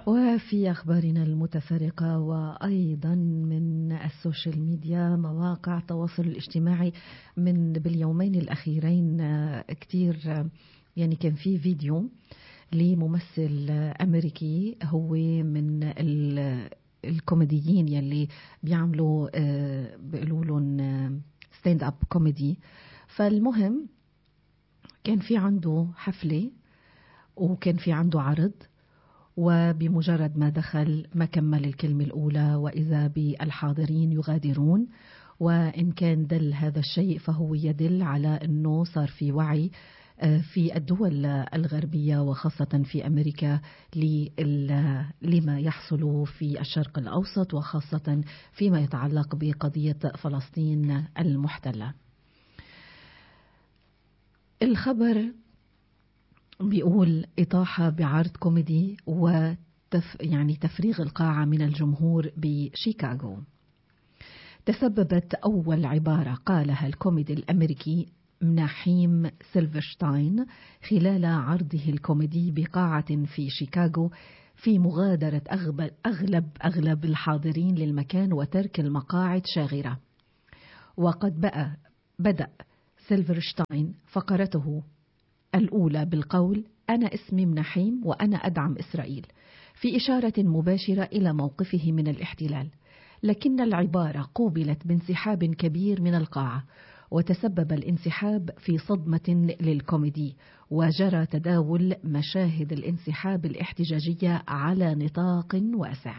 وفي أخبارنا المتفرقة وأيضا من السوشيال ميديا مواقع التواصل الاجتماعي باليومين الأخيرين كتير يعني كان في فيديو لممثل أمريكي هو من الكوميديين يلي بيعملوا بيقولوا لهم ستاند اب كوميدي. فالمهم كان في عنده حفلة وكان في عنده عرض، وبمجرد ما دخل ما كمل الكلمة الأولى وإذا بالحاضرين يغادرون. وإن كان دل هذا الشيء فهو يدل على أنه صار في وعي في الدول الغربية وخاصة في أمريكا لما يحصل في الشرق الأوسط، وخاصة فيما يتعلق بقضية فلسطين المحتلة. الخبر بيقول إطاحة بعرض كوميدي يعني تفريغ القاعة من الجمهور بشيكاغو. تسببت أول عبارة قالها الكوميدي الأمريكي مناحيم سيلفرشتاين خلال عرضه الكوميدي بقاعة في شيكاغو في مغادرة أغلب الحاضرين للمكان وترك المقاعد شاغرة. وقد بدأ سيلفرشتاين فقرته الأولى بالقول: أنا اسمي مناحيم وأنا أدعم إسرائيل، في إشارة مباشرة إلى موقفه من الاحتلال. لكن العبارة قوبلت بانسحاب كبير من القاعة، وتسبب الانسحاب في صدمة للكوميدي، وجرى تداول مشاهد الانسحاب الاحتجاجية على نطاق واسع.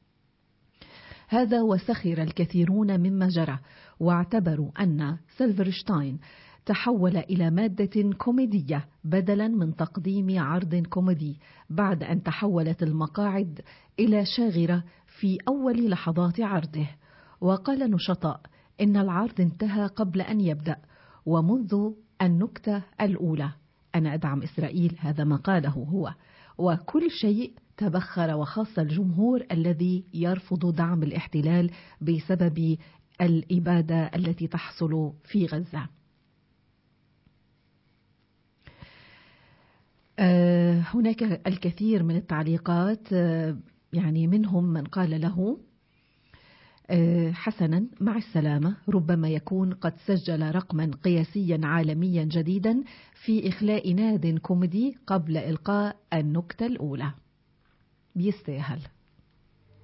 هذا وسخر الكثيرون مما جرى، واعتبروا أن سيلفرشتاين تحول إلى مادة كوميدية بدلا من تقديم عرض كوميدي، بعد أن تحولت المقاعد إلى شاغرة في أول لحظات عرضه. وقال نشطاء إن العرض انتهى قبل أن يبدأ، ومنذ النكتة الأولى أنا أدعم إسرائيل، هذا ما قاله هو، وكل شيء تبخر، وخاصة الجمهور الذي يرفض دعم الاحتلال بسبب الإبادة التي تحصل في غزة. هناك الكثير من التعليقات، يعني منهم من قال له: حسنا مع السلامة، ربما يكون قد سجل رقما قياسيا عالميا جديدا في إخلاء ناد كوميدي قبل إلقاء النكتة الأولى. بيستاهل.